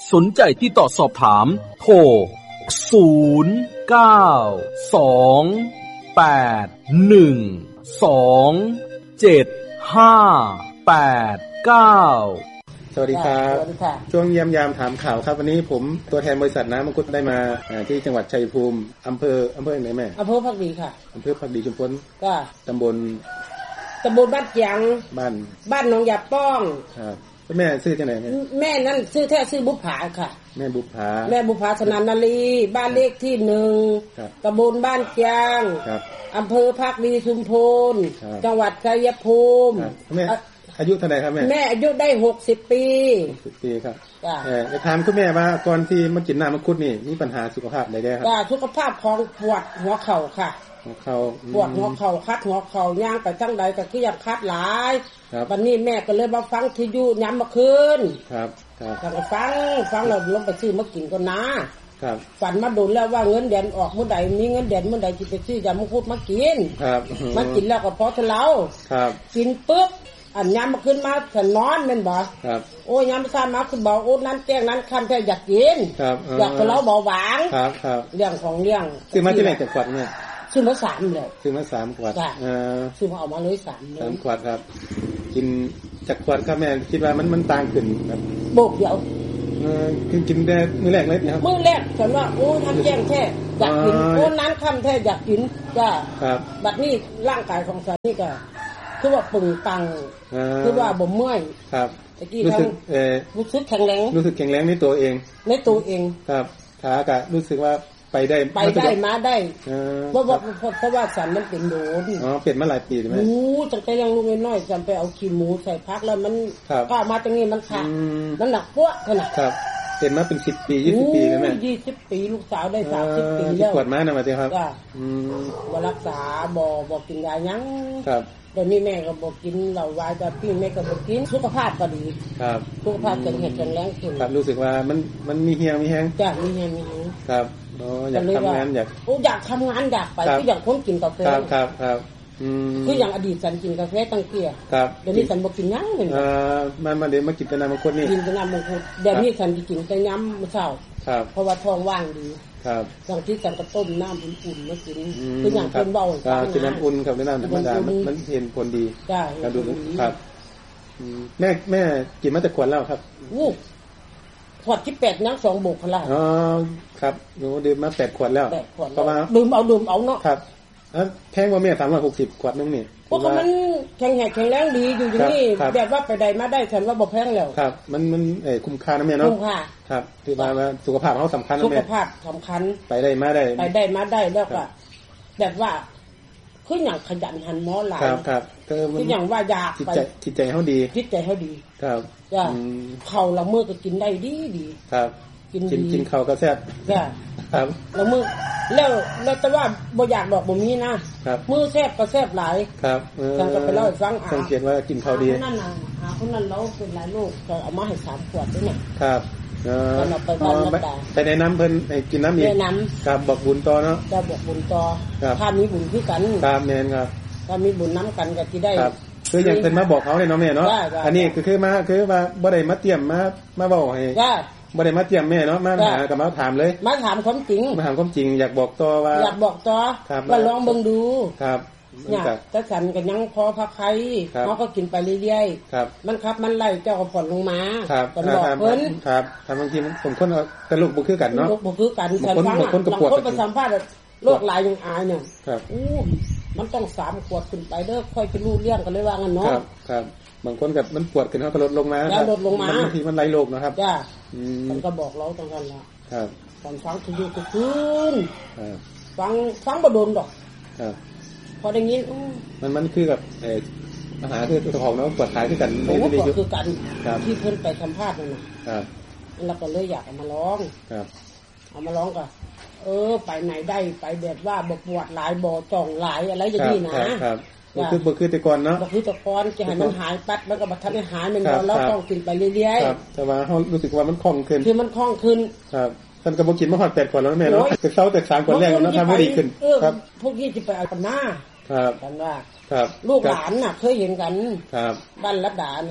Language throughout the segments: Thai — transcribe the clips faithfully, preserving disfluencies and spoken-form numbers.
สนใจติดต่อสอบถามโทรศูนย์ เก้า สอง แปด หนึ่ง สอง เจ็ด ห้า แปด เก้าสวัสดีครับช่วงเยี่ยมยามถามข่าวครับวันนี้ผมตัวแทนบริษัทน้ำมังคุดได้มาที่จังหวัดชัยภูมิอำเภออำเภอไหนแม่อำเภอภักดีค่ะอำเภอภักดีชุมพลก็ตำบลตำบลบ้านเกียงบ้านบ้านหนองยาป้องครับแม่ชื่อจังไหนแม่แม่นั่นชื่อแท้ชื่อบุภาค่ะแม่บุภาแม่บุภาสนานนาลีบ้านเลขที่หนึ่งตำบลบ้านเกียงอำเภอภักดีชุมพลจังหวัดชัยภูมิแม่อายุเท่าไหร่ครับแม่แม่อายุได้หกสิบปีหกสิบปีครับจ้ะเอ่อจะถามคุณแม่ว่าก่อนที่มากินน้ำมังคุดนี่มีปัญหาสุขภาพใดๆครับจ้ะสุขภาพของปวดหัวเข่าค่ะหัวเข่าปวดหัวเข่าคัดหัวเข่าย่างไปทั้งใดก็คือยังคัดหลายวันนี้แม่ก็เลยมาฟังที่อยู่ย้ำมาคืนครับครับก็ฟังฟังแล้วลงไปซื้อมากินก่อนนะครับฝันมาดูแล้วว่าเงินเดือนออกเมื่อใดมีเงินเดือนเมื่อใดจะไปซื้อยามังคุดมากินครับมากินแล้วก็พอเท่าเราครับกินปึ๊บอันย้ำมาขึ้นมาฉันนอนแม่นบ่ครับโอ้ยย้ำมาซ่ามาคือบอกโอ้นั้นแจ้งนั้นคำแท้อยากกินครับอยากเราเบาหวานครับครับเรื่องของเรื่องซื้อมาที่ไหนจากขวดเนี่ยซื้อมาสามเลยซื้อมาสามขวดเออซื้อมาเอามาเลยสามสามขวดครับกินจากขวดครับแม่คิดว่ามันมันต่างขึ้นครับโบกเดียวเออคือกินได้มื้อแรกเลยนะครับมื้อแรกฉันว่าโอ้ทำแจ้งแท้อยากกินโอ้นั้นคำแท้อยากกินจ้าครับบัดนี้ร่างกายของฉันนี่ก็คือว่าปึงปังคือว่าบ่เมื่อยครับรู้สึกเอ่อรู้สึกแข็งแรงรู้สึกแข็งแรงในตัวเองในตัวเองครับขาก็รู้สึกว่าไปได้ไปได้มาได้เพราะว่าเพราะว่าสันมันเป็นโดนอ๋อเป็นมาหลายปีใช่ไหมโอ้ตั้งแต่ยังลูกน้อยๆจำไปเอาขี้หมูใส่พักแล้วมันก็มาตรงนี้มันขาดมันหนักปั้วขนาดครับเป็นมาเป็นสิบปียี่สิบปีแล้วแม่ยี่สิบปีลูกสาวได้สามสิบปีแล้วปวดมานะมาเจ้าครับอืมบ่รักษาบ่บ่กินยายังครับเดี๋ยวนี้แม่ก็บ่กินเหล้าวายแต่พี่แม่ก็บ่กินสุขภาพก็ดีครับสุขภาพแข็งแรงแข็งแรงขึ้นครับรู้สึกว่ามันมันมีเหี่ยวมีแห้งจ้ะมีเหี่ยวมีแห้งครับอ๋ออยากทำงานอยากโอ้อยากทำงานอยากไปคืออยากคนกินกาแฟครับครับครับอืมคืออย่างอดีตฉันกินกาแฟตั้งเกียครับเดี๋ยวนี้ฉันบ่กินยังเลยเอ่อมันมาเดี๋ยวมากินแต่น้ำมังคุดนี่กินแต่น้ำมังคุดเดี๋ยวนี้ฉันสิกินแต่น้ำมื้อเช้าครับเพราะว่าท้องว่างดีครับบางทีฉันก็ต้มน้ำอุ่นๆมากินคืออย่างคนเบาก็กินน้ำอุ่นกับน้ำธรรมดามันเห็นผลดีจ้ะการดูครับแม่แม่กินมาแต่ขวดแล้วครับวู้ขวดที่แปดยังสองบุกละอ๋อครับหนูดื่มมาแปดขวดแล้วประมาณดื่มเอาดื่มเอาเนาะครับแพงกว่าแม่สามร้อยหกสิบขวดนึงนี่เพราะมันแข็งแรงแข็งแรงดีอยู่อย่างนี้แบบว่าไปใดมาได้ฉันว่าบ่แพงแล้วครับมันมันเอ่อคุ้มค่านะแม่เนาะคุ้มค่าครับที่ว่าสุขภาพเขาสำคัญนะแม่สุขภาพสำคัญไปได้มาได้ไปได้มาได้แล้วก็แบบว่าคืออย่างขยันหันหมอหลายครับครับคืออย่างว่าอยากไปจิตใจเขาดีจิตใจเขาดีครับจ้ะเข่าละมือก็กินได้ดีดีครับกินกินเข่าก็แซ่บจ้ะครับละมือแล้วแล้วแต่ว่าบ่อยากดอกบ่มีนะครับมือแซ่บก็แซ่บหลายครับฉันก็ไปเล่าให้ฟังสังเกตว่ากินเข่าดีนั่นน่ะหาคนนั้นเราเป็นหลายโรคก็เอามาให้สามขวดด้วยเนี่ยครับเออไปบ้านนัดตาไปในน้ำเพิ่นให้กินน้ำอีกในน้ำครับบอกบุญต่อเนาะจะบอกบุญต่อถ้ามีบุญคือกันครับแม่นครับถ้ามีบุญน้ำกันก็สิได้ครับคืออย่างเพิ่นมาบอกเขาเลยเนาะแม่เนาะอันนี้คือคือมาคือว่าบ่ได้มาเตรียมมามาเว้าให้บ่ได้มาเตรียมแม่เนาะมาหากับมาถามเลยมาถามความจริงมาถามความจริงอยากบอกต่อว่าอยากบอกต่อว่าลองเบิ่งดูครับเนี่ยแต่ฉันก็ยังพอพักไข่เขาก็กินไปเรื่อยๆมันครับมันไล่เจ้าก็ผ่อนลงมาก็บอกเพิ่นครับทำบางทีมันสมคนแต่ลูกบ่คือกันเนาะลูกบ่คือกันฉันฟังบางคนไปสัมภาษณ์โรคหลายยังอายเนี่ยอู้มันต้องสามขวดขึ้นไปเด้อค่อยไปรู้เรื่องกันเลยว่างั้นเนาะครับบางคนกับมันปวดขึ้นเขาก็ลดลงมาลดลงมาบางทีมันไล่โรคนะครับจ้ามันก็บอกเราตรงกันละครับตอนฟังทุกทุกคืนฟังฟังบ่โดนดอกพอได้ยินมันมันคือกับเออปัญหาคือตัวของเนาะปวดท้ายคือกันไม่ได้ยุคือกันที่เพิ่นไปสัมภาษณ์นั่นน่ะแล้วก็เลยอยากเอามาร้องเอามาร้องก็เออไปไหนได้ไปแบบว่าบ่ปวดหลายบ่จ่องหลายอะไรอย่างนี้นะครับบ่คือบ่คือแต่ก่อนเนาะบ่คือแต่ก่อนจะให้มันหายปัดแล้วก็บ่ทันได้หายมันเราต้องกินไปเรื่อยๆครับแต่ว่าเฮารู้สึกว่ามันคล่องขึ้นคือมันคล่องขึ้นครับท่านก็บ่กินมาฮอดแปดขวดแล้วแม่เนาะแต่เช้าแต่สามขวดแรกเนาะทำให้ดีขึ้นครับพวกนี้สิไปเอากันหน้าครับกันว่าครับลูกหลานน่ะเคยเห็นกันครับบ้านรัดดานั่นน่ะ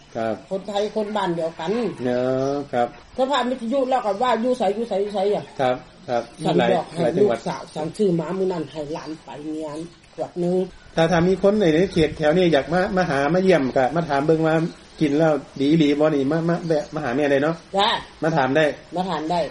ครับคนไทยคนบ้านเดียวกันเนาะครับสภาพวิทยุแล้วก็ว่าอยู่ไสอยู่ไสอยู่ไสอ่ะครับครับฉันบอกให้ลูกสาวสั่งชื่อหมามื้อนั้นให้หลานไปเรียนขวดนึงถ้าถ้ามีคนในเขตแถวนี้อยากมามาหามาเยี่ยมก็มาถามเบิ่งว่ากินแล้วดีหรือบ่นี่มามาแวะมาหาแม่ได้เนาะจ้ะมาถามได้มาถามได้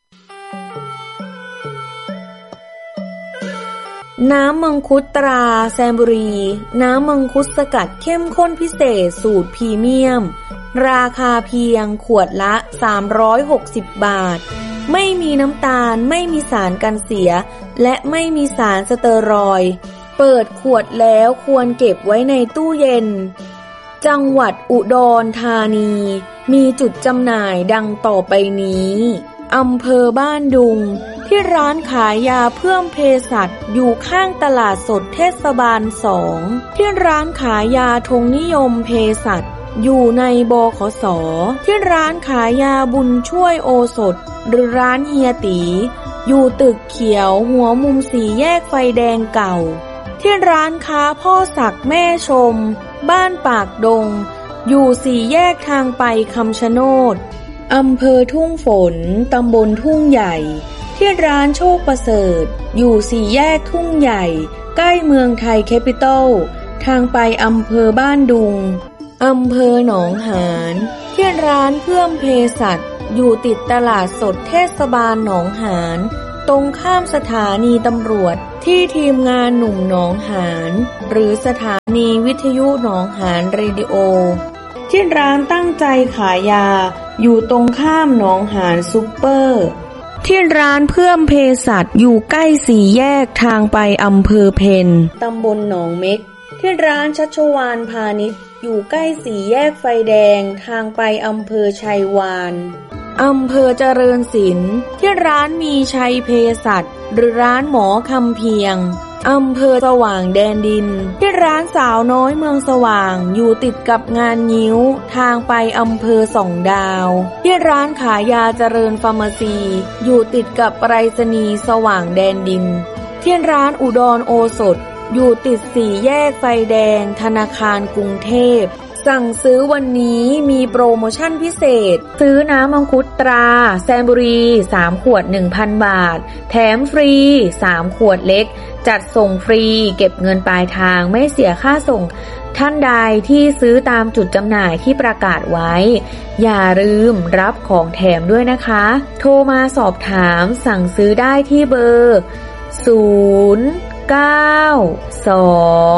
น้ำมังคุดตราแซมบุรีน้ำมังคุดสกัดเข้มข้นพิเศษสูตรพรีเมียมราคาเพียงขวดละสามร้อยหกสิบบาทไม่มีน้ำตาลไม่มีสารกันเสียและไม่มีสารสเตอรอยด์เปิดขวดแล้วควรเก็บไว้ในตู้เย็นจังหวัดอุดรธานีมีจุดจำหน่ายดังต่อไปนี้อำเภอบ้านดุงที่ร้านขายยาเพื่อมเภสัชอยู่ข้างตลาดสดเทศบาลสองที่ร้านขายยาธงนิยมเภสัชอยู่ในบขส.ที่ร้านขายยาบุญช่วยโอสถหรือร้านเฮียตีอยู่ตึกเขียวหัวมุมสี่แยกไฟแดงเก่าที่ร้านค้าพ่อศักดิ์แม่ชมบ้านปากดงอยู่สี่แยกทางไปคำชะโนดอำเภอทุ่งฝนตำบลทุ่งใหญ่ที่ร้านโชคประเสริฐอยู่สี่แยกทุ่งใหญ่ใกล้เมืองไทยแคปิตอลทางไปอำเภอบ้านดุงอำเภอหนองหานที่ร้านเพื่อมเภสัชอยู่ติดตลาดสดเทศบาลหนองหานตรงข้ามสถานีตำรวจที่ทีมงานหนุ่มหนองหานหรือสถานีวิทยุหนองหานเรดิโอที่ร้านตั้งใจขายยาอยู่ตรงข้ามหนองหานซุปเปอร์ที่ร้านเพื่อมเภสัชอยู่ใกล้สี่แยกทางไปอำเภอเพ็ญตำบลหนองเม็กที่ร้านชัชวาลพาณิชย์อยู่ใกล้สี่แยกไฟแดงทางไปอำเภอชัยวาลอำเภอเจริญศิลป์ที่ร้านมีชัยเภสัชหรือร้านหมอคำเพียงอำเภอสว่างแดนดินที่ร้านสาวน้อยเมืองสว่างอยู่ติดกับงานงิ้วทางไปอำเภอสองดาวที่ร้านขายยาเจริญฟาร์มาซีอยู่ติดกับไปรษณีย์สว่างแดนดินที่ร้านอุดรโอสถอยู่ติดสี่แยกไฟแดงธนาคารกรุงเทพสั่งซื้อวันนี้มีโปรโมชั่นพิเศษซื้อน้ำมังคุดตราแซมบุรีสามขวด หนึ่งพัน บาทแถมฟรีสามขวดเล็กจัดส่งฟรีเก็บเงินปลายทางไม่เสียค่าส่งท่านใดที่ซื้อตามจุดจำหน่ายที่ประกาศไว้อย่าลืมรับของแถมด้วยนะคะโทรมาสอบถามสั่งซื้อได้ที่เบอร์ศูนย์ เก้า สอง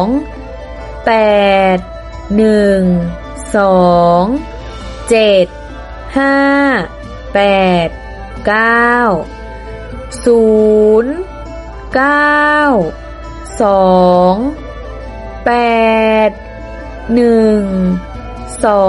แปด หนึ่ง สอง เจ็ด ห้า แปด เก้า ศูนย์ เก้า สอง แปด หนึ่ง สอง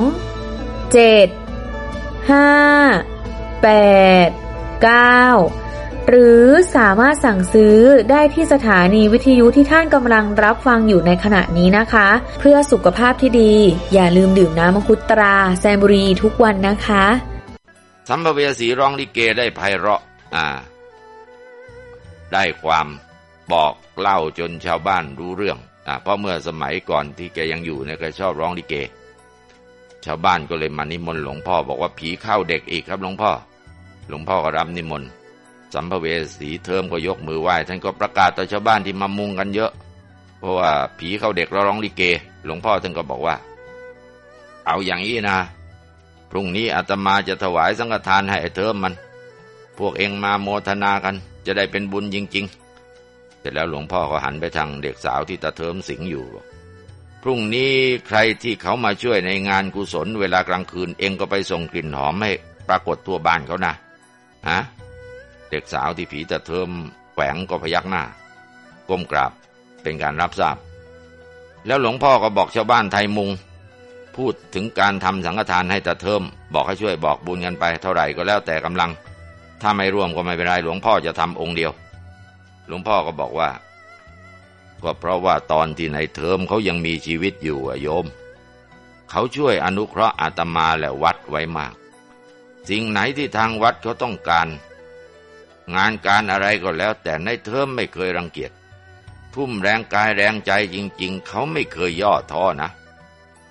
เจ็ด ห้า แปด เก้าหรือสามารถสั่งซื้อได้ที่สถานีวิทยุที่ท่านกำลังรับฟังอยู่ในขณะนี้นะคะเพื่อสุขภาพที่ดีอย่าลืมดื่มน้ำมังคุดตราแซมบุรีทุกวันนะคะสัมภเวสีร้องลิเกได้ไพเราะอ่าได้ความบอกเล่าจนชาวบ้านรู้เรื่องอ่าเพราะเมื่อสมัยก่อนที่แกยังอยู่เนี่ยแกชอบร้องลิเกชาวบ้านก็เลยมานิมนต์หลวงพ่อบอกว่าผีเข้าเด็กอีกครับหลวงพ่อหลวงพ่อก็รับนิมนต์สัมภเวสีเทิมก็ยกมือไหว้ท่านก็ประกาศต่อชาวบ้านที่มามุงกันเยอะเพราะว่าผีเข้าเด็กร้องลิเกหลวงพ่อท่านก็บอกว่าเอาอย่างนี้นะพรุ่งนี้อาตมาจะถวายสังฆทานให้ไอ้เทิมมันพวกเองมาโมทนากันจะได้เป็นบุญจริงๆเสร็จแล้วหลวงพ่อก็หันไปทางเด็กสาวที่ตาเทิมสิงอยู่บอกพรุ่งนี้ใครที่เขามาช่วยในงานกุศลเวลากลางคืนเองก็ไปส่งกลิ่นหอมให้ปรากฏทั่วบ้านเขานะฮะเด็กสาวที่ผีตาเทิมแขวงก็พยักหน้าก้มกราบเป็นการรับทราบแล้วหลวงพ่อก็บอกชาวบ้านไทยมุงพูดถึงการทำสังฆทานให้ตาเทิมบอกให้ช่วยบอกบุญกันไปเท่าไหร่ก็แล้วแต่กำลังถ้าไม่ร่วมก็ไม่เป็นไรหลวงพ่อจะทำองค์เดียวหลวงพ่อก็บอกว่าก็เพราะว่าตอนที่ในเทิมเขายังมีชีวิตอยู่โยมเขาช่วยอนุเคราะห์อาตมาและวัดไว้มากสิ่งไหนที่ทางวัดเขาต้องการงานการอะไรก็แล้วแต่ในเทิมไม่เคยรังเกียจทุ่มแรงกายแรงใจจริงๆเขาไม่เคยย่อท้อนะ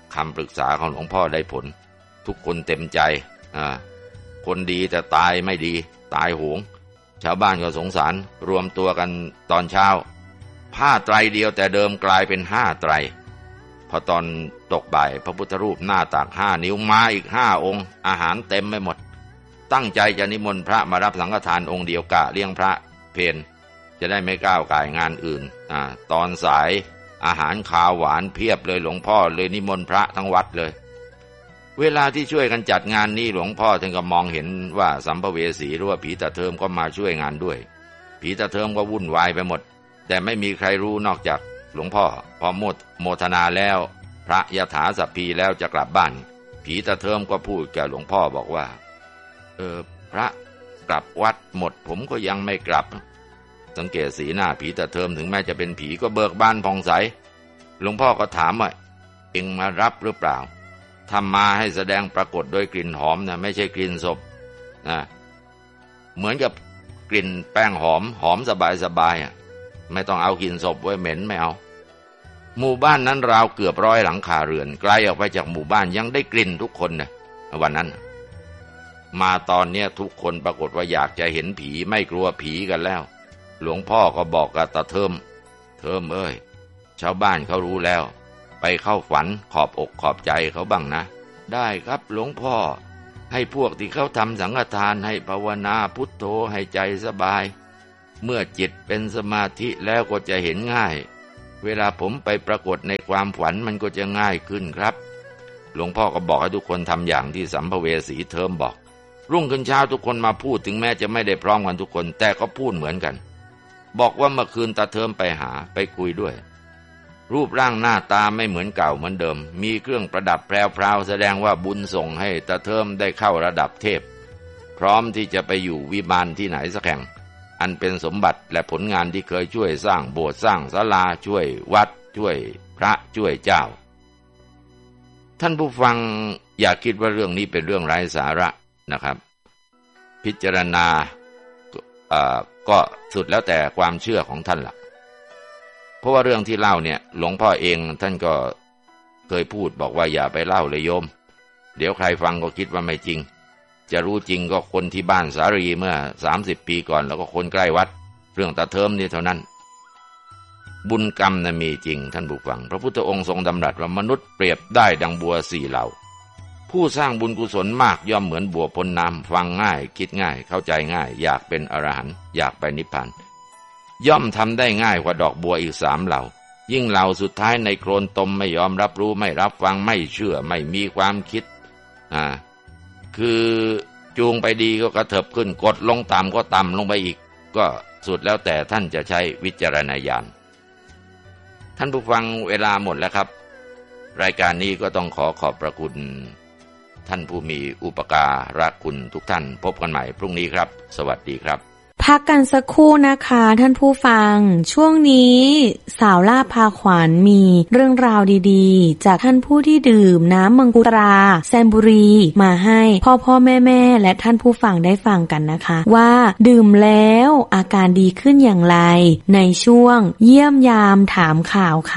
คำปรึกษาของหลวงพ่อได้ผลทุกคนเต็มใจอ่าคนดีแต่ตายไม่ดีตายโหงชาวบ้านก็สงสารรวมตัวกันตอนเช้าผ้าไตรเดียวแต่เดิมกลายเป็นห้าไตรพอตอนตกบ่ายพระพุทธรูปหน้าตักห้านิ้วมาอีกห้าองค์อาหารเต็มไม่หมดตั้งใจจะนิมนต์พระมารับสังฆทานองค์เดียวกะเลี้ยงพระเพลจะได้ไม่ก้าวก่ายงานอื่นอ่าตอนสายอาหารคาวหวานเพียบเลยหลวงพ่อเลยนิมนต์พระทั้งวัดเลยเวลาที่ช่วยกันจัดงานนี้หลวงพ่อท่านก็มองเห็นว่าสัมภเวสีหรือว่าผีตาเทิมก็มาช่วยงานด้วยผีตาเทิมก็วุ่นวายไปหมดแต่ไม่มีใครรู้นอกจากหลวงพ่อพอโมทโมทนาแล้วพระยถาสัพพีแล้วจะกลับบ้านผีตาเทิมก็พูดแก่หลวงพ่อบอกว่าเออพระกลับวัดหมดผมก็ยังไม่กลับสังเกตสีหน้าผีตาเทิมถึงแม้จะเป็นผีก็เบิกบานผ่องใสหลวงพ่อก็ถามว่าเอ็งมารับหรือเปล่าทำมาให้แสดงปรากฏโดยกลิ่นหอมนะไม่ใช่กลิ่นศพนะเหมือนกับกลิ่นแป้งหอมหอมสบายสบายอ่ะไม่ต้องเอากลิ่นศพไว้เหม็นไม่เอาหมู่บ้านนั้นราวเกือบร้อยหลังคาเรือนไกลออกไปจากหมู่บ้านยังได้กลิ่นทุกคนนะวันนั้นมาตอนเนี้ยทุกคนปรากฏว่าอยากจะเห็นผีไม่กลัวผีกันแล้วหลวงพ่อก็บอกกับตาเทิมเทิมเอ้ยชาวบ้านเขารู้แล้วไปเข้าฝันขอบอกขอบใจเขาบ้างนะได้ครับหลวงพ่อให้พวกที่เขาทำสังฆทานให้ภาวนาพุทโธให้ใจสบายเมื่อจิตเป็นสมาธิแล้วก็จะเห็นง่ายเวลาผมไปปรากฏในความฝันมันก็จะง่ายขึ้นครับหลวงพ่อก็บอกให้ทุกคนทำอย่างที่สัมภเวสีเทิมบอกรุ่งขึ้นเช้าทุกคนมาพูดถึงแม้จะไม่ได้พร้อมกันทุกคนแต่ก็พูดเหมือนกันบอกว่าเมื่อคืนตาเทิมไปหาไปคุยด้วยรูปร่างหน้าตาไม่เหมือนเก่าเหมือนเดิมมีเครื่องประดับแพรวๆแสดงว่าบุญส่งให้ตาเทิมได้เข้าระดับเทพพร้อมที่จะไปอยู่วิมานที่ไหนสักแห่งอันเป็นสมบัติและผลงานที่เคยช่วยสร้างโบสถ์สร้างศาลาช่วยวัดช่วยพระช่วยเจ้าท่านผู้ฟังอย่าคิดว่าเรื่องนี้เป็นเรื่องไร้สาระนะครับพิจารณาก็สุดแล้วแต่ความเชื่อของท่านล่ะเพราะว่าเรื่องที่เล่าเนี่ยหลวงพ่อเองท่านก็เคยพูดบอกว่าอย่าไปเล่าเลยโยมเดี๋ยวใครฟังก็คิดว่าไม่จริงจะรู้จริงก็คนที่บ้านสารีเมื่อสามสิบปีก่อนแล้วก็คนใกล้วัดเรื่องตาเทิมนี่เท่านั้นบุญกรรมน่ะมีจริงท่านผู้ฟังพระพุทธองค์ทรงดำรัสว่ามนุษย์เปรียบได้ดังบัวสี่เหล่าผู้สร้างบุญกุศลมากย่อมเหมือนบัวพ้นน้ำฟังง่ายคิดง่ายเข้าใจง่ายอยากเป็นอรหันต์อยากไปนิพพานย่อมทำได้ง่ายกว่าดอกบัวอีกสามเหล่ายิ่งเหล่าสุดท้ายในโคลนตมไม่ยอมรับรู้ไม่รับฟังไม่เชื่อไม่มีความคิดอ่าคือจูงไปดีก็กระเถิบขึ้นกดลงต่ำก็ต่ำลงไปอีกก็สุดแล้วแต่ท่านจะใช้วิจารณญาณท่านผู้ฟังเวลาหมดแล้วครับรายการนี้ก็ต้องขอขอบพระคุณท่านผู้มีอุปการะคุณทุกท่านพบกันใหม่พรุ่งนี้ครับสวัสดีครับพักกันสักครู่นะคะท่านผู้ฟังช่วงนี้สาวล่าพาขวัญมีเรื่องราวดีๆจากท่านผู้ที่ดื่มน้ำมังคุดตราแซมบุรีมาให้พ่อพ่อแม่แม่และท่านผู้ฟังได้ฟังกันนะคะว่าดื่มแล้วอาการดีขึ้นอย่างไรในช่วงเยี่ยมยามถามข่าวค่ะ